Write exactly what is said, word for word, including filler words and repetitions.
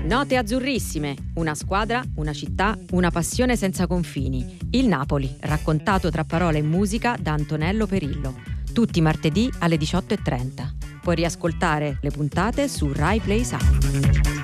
Note azzurrissime, una squadra, una città, una passione senza confini. Il Napoli, raccontato tra parole e musica da Antonello Perillo. Tutti i martedì alle diciotto e trenta. Puoi riascoltare le puntate su Rai Play Sound.